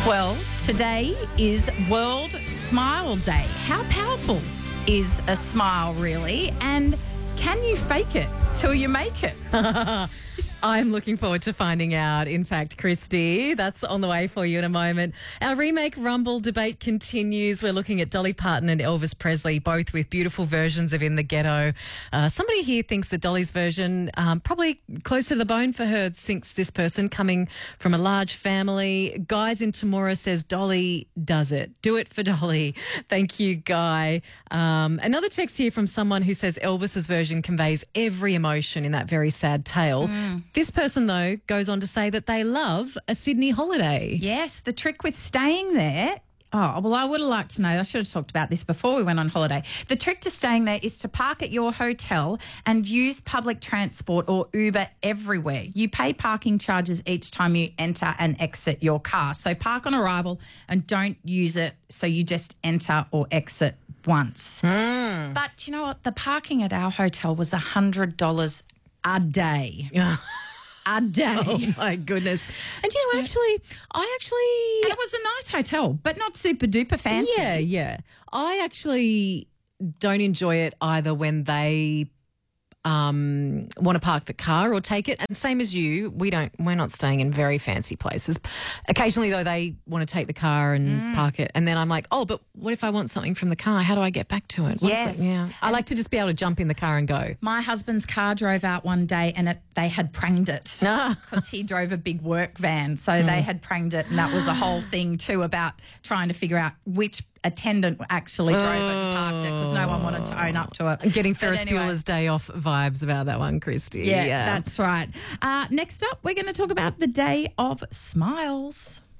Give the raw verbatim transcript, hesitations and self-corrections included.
Well, today is World Smile Day. How powerful is a smile, really? And can you fake it till you make it? I'm looking forward to finding out. In fact, Christy, that's on the way for you in a moment. Our remake Rumble debate continues. We're looking at Dolly Parton and Elvis Presley, both with beautiful versions of In the Ghetto. Uh, somebody here thinks that Dolly's version, um, probably close to the bone for her, thinks this person coming from a large family. Guys in Tamora says Dolly does it. Do it for Dolly. Thank you, Guy. Um, another text here from someone who says Elvis's version conveys every emotion in that very sad tale. Mm. This person, though, goes on to say that they love a Sydney holiday. Yes, the trick with staying there... Oh, well, I would have liked to know. I should have talked about this before we went on holiday. The trick to staying there is to park at your hotel and use public transport or Uber everywhere. You pay parking charges each time you enter and exit your car. So park on arrival and don't use it so you just enter or exit once. Mm. But you know what? The parking at our hotel was one hundred dollars a day. A day. Oh, my goodness. And, you know, So- actually, I actually... And it was a nice hotel, but not super duper fancy. Yeah, yeah. I actually don't enjoy it either when they um, want to park the car or take it. And same as you, we don't, we're not staying in very fancy places. Occasionally, though, they want to take the car and Mm. park it. And then I'm like, oh, but what if I want something from the car? How do I get back to it? What- Yes. Yeah. I like to just be able to jump in the car and go. My husband's car drove out one day and it, they had pranged it Ah. because he drove a big work van. So they had pranged it, and that was a whole thing too about trying to figure out which attendant actually drove it and parked it because no one wanted to own up to it. Getting But Ferris anyway. Bueller's Day Off vibes about that one, Christy. Yeah, that's right. Uh, next up, we're going to talk about the Day of Smiles.